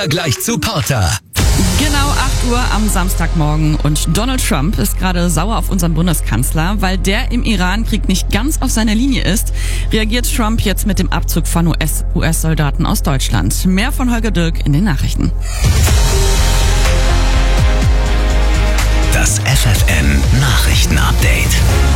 Gleich zu Porter. Genau 8 Uhr am Samstagmorgen und Donald Trump ist gerade sauer auf unseren Bundeskanzler, weil der im Iran-Krieg nicht ganz auf seiner Linie ist. Reagiert Trump jetzt mit dem Abzug von US-Soldaten aus Deutschland. Mehr von Holger Dirk in den Nachrichten. Das FFN-Nachrichten-Update.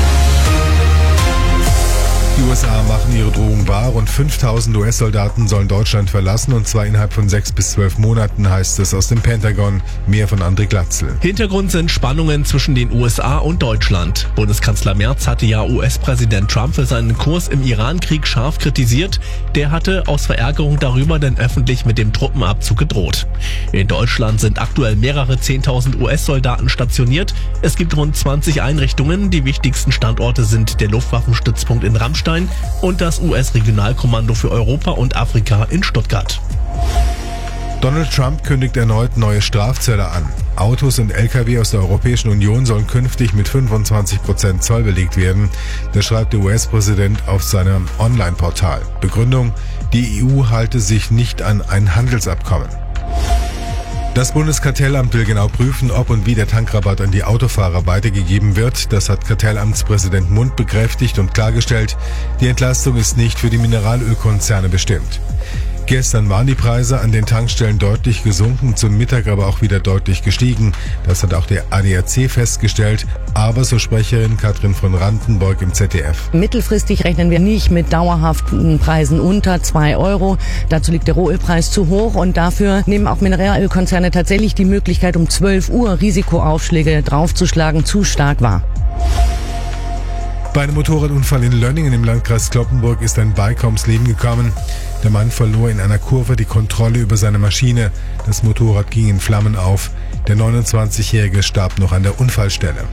Die USA machen ihre Drohung wahr. Rund 5000 US-Soldaten sollen Deutschland verlassen, und zwar innerhalb von 6 bis 12 Monaten, heißt es aus dem Pentagon. Mehr von André Glatzel. Hintergrund sind Spannungen zwischen den USA und Deutschland. Bundeskanzler Merz hatte ja US-Präsident Trump für seinen Kurs im Iran-Krieg scharf kritisiert. Der hatte aus Verärgerung darüber dann öffentlich mit dem Truppenabzug gedroht. In Deutschland sind aktuell mehrere 10.000 US-Soldaten stationiert. Es gibt rund 20 Einrichtungen. Die wichtigsten Standorte sind der Luftwaffenstützpunkt in Ramstein und das US-Regionalkommando für Europa und Afrika in Stuttgart. Donald Trump kündigt erneut neue Strafzölle an. Autos und Lkw aus der Europäischen Union sollen künftig mit 25% Zoll belegt werden. Das schreibt der US-Präsident auf seinem Online-Portal. Begründung: Die EU halte sich nicht an ein Handelsabkommen. Das Bundeskartellamt will genau prüfen, ob und wie der Tankrabatt an die Autofahrer weitergegeben wird. Das hat Kartellamtspräsident Mund bekräftigt und klargestellt. Die Entlastung ist nicht für die Mineralölkonzerne bestimmt. Gestern waren die Preise an den Tankstellen deutlich gesunken, zum Mittag aber auch wieder deutlich gestiegen. Das hat auch der ADAC festgestellt, aber so Sprecherin Katrin von Randenburg im ZDF. Mittelfristig rechnen wir nicht mit dauerhaften Preisen unter 2 Euro. Dazu liegt der Rohölpreis zu hoch, und dafür nehmen auch Mineralölkonzerne tatsächlich die Möglichkeit, um 12 Uhr Risikoaufschläge draufzuschlagen, zu stark wahr. Bei einem Motorradunfall in Lönningen im Landkreis Cloppenburg ist ein Biker ums Leben gekommen. Der Mann verlor in einer Kurve die Kontrolle über seine Maschine. Das Motorrad ging in Flammen auf. Der 29-Jährige starb noch an der Unfallstelle.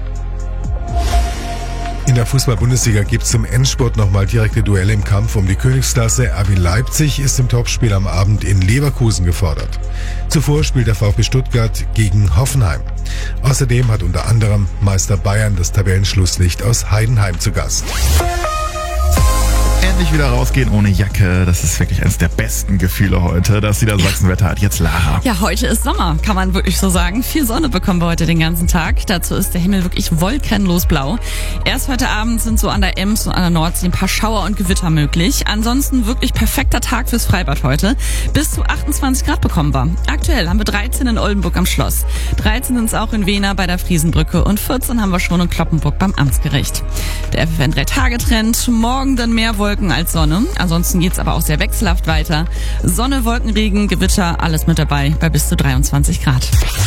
In der Fußball-Bundesliga gibt es zum Endspurt nochmal direkte Duelle im Kampf um die Königsklasse. RB Leipzig ist im Topspiel am Abend in Leverkusen gefordert. Zuvor spielt der VfB Stuttgart gegen Hoffenheim. Außerdem hat unter anderem Meister Bayern das Tabellenschlusslicht aus Heidenheim zu Gast. Endlich wieder rausgehen ohne Jacke. Das ist wirklich eines der besten Gefühle heute. Das Niedersachsenwetter hat jetzt Lara. Ja, heute ist Sommer, kann man wirklich so sagen. Viel Sonne bekommen wir heute den ganzen Tag. Dazu ist der Himmel wirklich wolkenlos blau. Erst heute Abend sind so an der Ems und an der Nordsee ein paar Schauer und Gewitter möglich. Ansonsten wirklich perfekter Tag fürs Freibad heute. Bis zu 28 Grad bekommen wir. Aktuell haben wir 13 in Oldenburg am Schloss. 13 sind es auch in Wehner bei der Friesenbrücke und 14 haben wir schon in Cloppenburg beim Amtsgericht. Der FFN 3-Tage-Trend. Morgen dann mehr Wolken als Sonne. Ansonsten geht's aber auch sehr wechselhaft weiter. Sonne, Wolkenregen, Gewitter, alles mit dabei bei bis zu 23 Grad.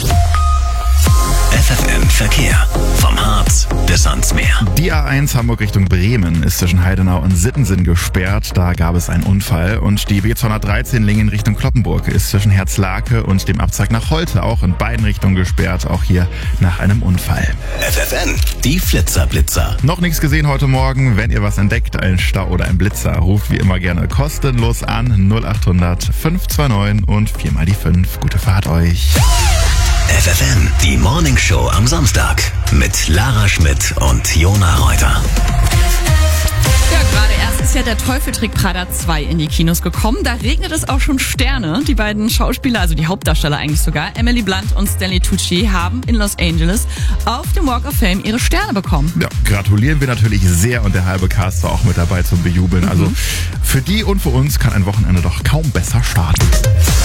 FFN Verkehr. Vom Harz bis ans Meer. Die A1 Hamburg Richtung Bremen ist zwischen Heidenau und Sittensen gesperrt. Da gab es einen Unfall. Und die B213 Lingen Richtung Kloppenburg ist zwischen Herzlake und dem Abzweig nach Holte auch in beiden Richtungen gesperrt. Auch hier nach einem Unfall. FFN, die Flitzer-Blitzer. Noch nichts gesehen heute Morgen. Wenn ihr was entdeckt, ein Stau oder ein Blitzer, ruft wie immer gerne kostenlos an 0800 529 und 4 mal die 5. Gute Fahrt euch. FFN, die Morning Show am Samstag mit Lara Schmidt und Jona Reuter. Ja, gerade erst ist ja der Teufel trägt Prada 2 in die Kinos gekommen. Da regnet es auch schon Sterne. Die beiden Schauspieler, also die Hauptdarsteller eigentlich sogar, Emily Blunt und Stanley Tucci, haben in Los Angeles auf dem Walk of Fame ihre Sterne bekommen. Ja, gratulieren wir natürlich sehr, und der halbe Cast war auch mit dabei zum Bejubeln. Also für die und für uns kann ein Wochenende doch kaum besser starten.